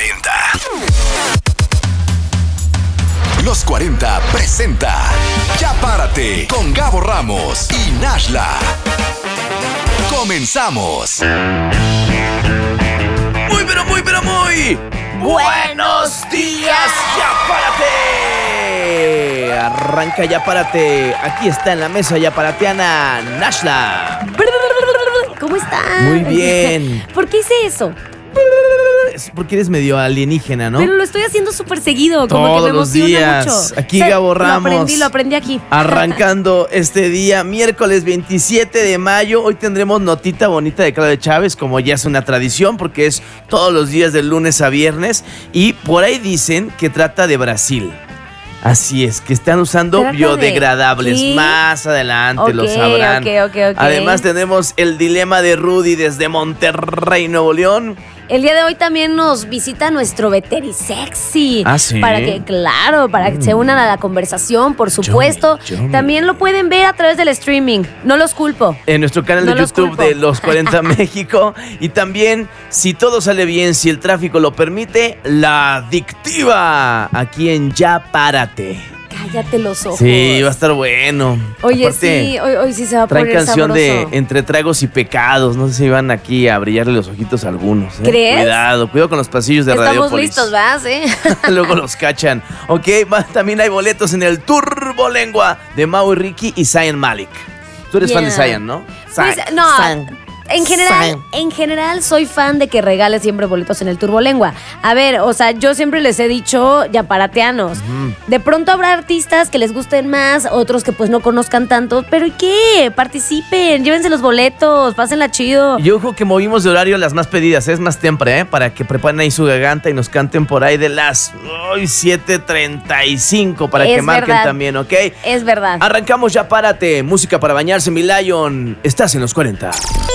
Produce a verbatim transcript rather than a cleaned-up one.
cuarenta. Los cuarenta presenta Ya Párate con Gabo Ramos y Nashla. Comenzamos. Muy, pero muy, pero muy buenos días, Ya Párate. Arranca Ya Párate. Aquí está en la mesa Ya Parateana, Nashla. ¿Cómo están? Muy bien. ¿Por qué hice eso? Es porque eres medio alienígena, ¿no? Pero lo estoy haciendo súper seguido, como Todos que me los emociona días. mucho. Aquí O sea, Gabo Ramos. Lo aprendí, lo aprendí aquí. Arrancando este día, miércoles veintisiete de mayo. Hoy tendremos notita bonita de Claudia Chávez, como ya es una tradición, porque es todos los días de lunes a viernes. Y por ahí dicen que trata de Brasil. Así es, que están usando Trata biodegradables. de... Más adelante Ok, lo sabrán. ok, ok, ok. Además tenemos el dilema de Rudy desde Monterrey, Nuevo León. El día de hoy también nos visita nuestro Veterisexy. ¿Ah, sí? Para que, claro, para que se unan a la conversación, por supuesto. Yomi, yomi. También lo pueden ver a través del streaming. No los culpo. En nuestro canal No de los YouTube culpo. de Los cuarenta México. Y también, si todo sale bien, si el tráfico lo permite, La Adictiva, aquí en Ya Párate. Cállate los ojos. Sí, va a estar bueno. Oye, Aparte, sí, hoy, hoy sí se va a traen poner canción sabroso. de Entre Tragos y Pecados. No sé si van aquí a brillarle los ojitos a algunos. ¿eh? ¿Crees? Cuidado, cuidado con los pasillos de Estamos Radiopolis. listos, ¿vas? ¿Eh? Luego los cachan. Ok, va, también hay boletos en el Turbolengua de Mau y Ricky y Zayn Malik. Tú eres fan de Yeah. Zayn, ¿no? Pues, Zayn, no, Zayn, en general, Zayn. en general soy fan de que regales siempre boletos en el Turbolengua. A ver, o sea, yo siempre les he dicho yaparateanos. Ujú. De pronto habrá artistas que les gusten más, otros que pues no conozcan tanto, pero ¿y qué? Participen, llévense los boletos, pásenla chido. Y ojo que movimos de horario las más pedidas, es más temprano, ¿eh? Para que preparen ahí su garganta y nos canten por ahí de las ay, siete treinta y cinco para Es que marquen verdad. también, ¿ok? Es verdad. Arrancamos Ya Párate, música para bañarse, mi Lion. Estás en los cuarenta.